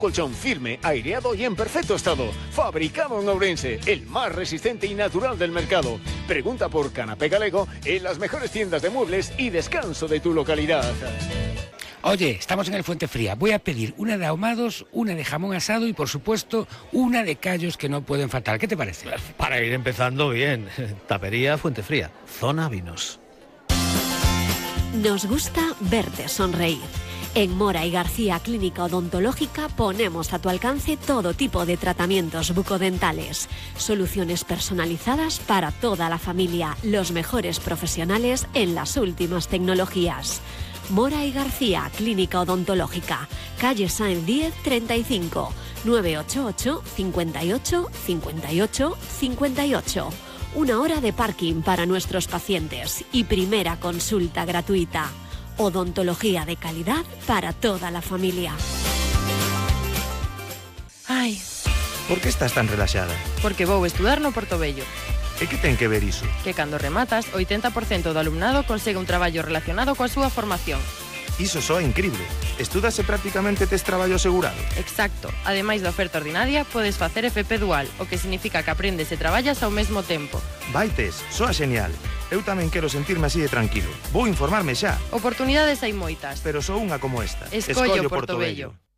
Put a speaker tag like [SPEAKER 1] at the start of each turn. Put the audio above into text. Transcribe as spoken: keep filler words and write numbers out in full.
[SPEAKER 1] Colchón firme, aireado y en perfecto estado. Fabricado en Ourense, el más resistente y natural del mercado. Pregunta por Canapé Galego en las mejores tiendas de muebles y descanso de tu localidad.
[SPEAKER 2] Oye, estamos en el Fuente Fría. Voy a pedir una de ahumados, una de jamón asado y, por supuesto, una de callos que no pueden faltar. ¿Qué te parece?
[SPEAKER 3] Para ir empezando bien. Tapería Fuente Fría, zona vinos.
[SPEAKER 4] Nos gusta verte sonreír. En Mora y García Clínica Odontológica ponemos a tu alcance todo tipo de tratamientos bucodentales, soluciones personalizadas para toda la familia, los mejores profesionales en las últimas tecnologías. Mora y García Clínica Odontológica, calle Sáenz diez treinta y cinco, nueve ocho ocho, cincuenta y ocho, cincuenta y ocho, cincuenta y ocho. Una hora de parking para nuestros pacientes y primera consulta gratuita. Odontología de calidad para toda la familia.
[SPEAKER 5] Ai,
[SPEAKER 6] por que estás tan relaxada?
[SPEAKER 5] porque vou estudar no Portobello.
[SPEAKER 6] E que ten que ver iso?
[SPEAKER 5] Que cando rematas, oitenta por cento do alumnado consegue un traballo relacionado coa súa formación.
[SPEAKER 6] Iso soa increíble. Estúdase prácticamente tes traballo asegurado.
[SPEAKER 5] Exacto. Ademais da oferta ordinaria, podes facer F P dual, o que significa que aprendes e traballas ao mesmo tempo.
[SPEAKER 6] Vaites, soa genial. Eu tamén quero sentirme así de tranquilo. Vou informarme xa.
[SPEAKER 5] Oportunidades hai moitas.
[SPEAKER 6] Pero só unha como esta.
[SPEAKER 5] Escollo Portobello.